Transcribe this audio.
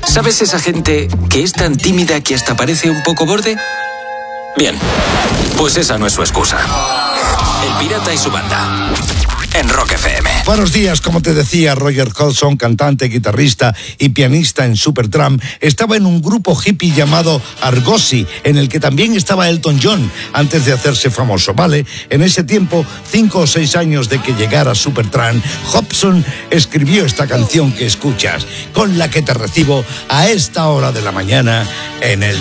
¿Sabes esa gente que es tan tímida que hasta parece un poco borde? Bien, pues esa no es su excusa. El Pirata y su banda. En Rock FM. Buenos días, como te decía, Roger Hodgson, cantante, guitarrista y pianista en Supertramp, estaba en un grupo hippie llamado Argosy, en el que también estaba Elton John, antes de hacerse famoso, ¿vale? En ese tiempo, 5 o 6 años de que llegara Supertramp, Hodgson escribió esta canción que escuchas, con la que te recibo a esta hora de la mañana en el